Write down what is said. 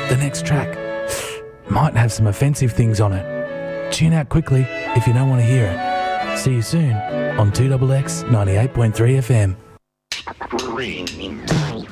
The next track might have some offensive things on it. Tune out quickly if you don't want to hear it. See you soon on 2XX 98.3 FM. 3,